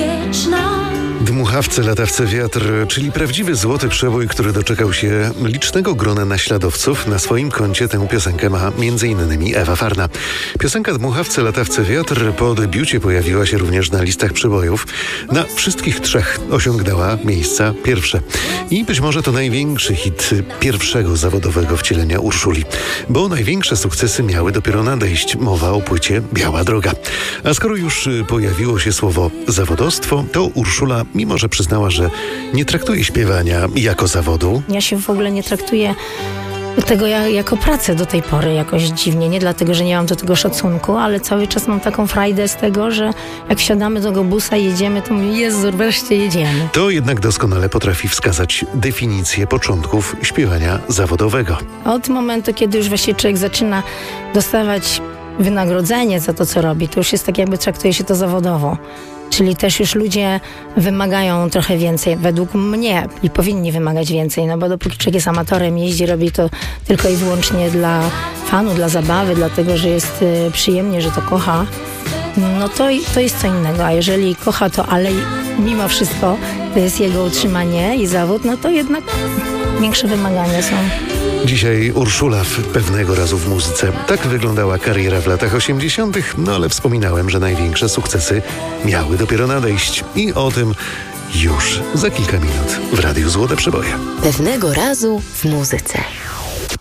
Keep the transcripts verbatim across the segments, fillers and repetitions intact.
wieczna. Dmuchawce, latawce, wiatr, czyli prawdziwy złoty przebój, który doczekał się licznego grona naśladowców. Na swoim koncie tę piosenkę ma między innymi Ewa Farna. Piosenka Dmuchawce, latawce, wiatr po debiucie pojawiła się również na listach przebojów. Na wszystkich trzech osiągnęła miejsca pierwsze. I być może to największy hit pierwszego zawodowego wcielenia Urszuli. Bo największe sukcesy miały dopiero nadejść. Mowa o płycie Biała Droga. A skoro już pojawiło się słowo zawodowstwo, to Urszula, mimo że przyznała, że nie traktuje śpiewania jako zawodu. Ja się w ogóle nie traktuję tego ja, jako pracę do tej pory jakoś dziwnie. Nie dlatego, że nie mam do tego szacunku, ale cały czas mam taką frajdę z tego, że jak wsiadamy do tego busa i jedziemy, to mówię, Jezu, wreszcie jedziemy. To jednak doskonale potrafi wskazać definicję początków śpiewania zawodowego. Od momentu, kiedy już właśnie człowiek zaczyna dostawać wynagrodzenie za to, co robi, to już jest tak, jakby traktuje się to zawodowo. Czyli też już ludzie wymagają trochę więcej, według mnie, i powinni wymagać więcej, no bo dopóki człowiek jest amatorem, jeździ, robi to tylko i wyłącznie dla fanu, dla zabawy, dlatego, że jest y, przyjemnie, że to kocha, no to, to jest co innego. A jeżeli kocha to, ale mimo wszystko to jest jego utrzymanie i zawód, no to jednak większe wymagania są. Dzisiaj Urszula pewnego razu w muzyce. Tak wyglądała kariera w latach osiemdziesiątych, no ale wspominałem, że największe sukcesy miały dopiero nadejść. I o tym już za kilka minut w Radiu Złote Przeboje. Pewnego razu w muzyce.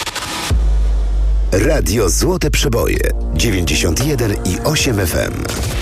Radio Złote Przeboje dziewięćdziesiąt jeden i osiem F M.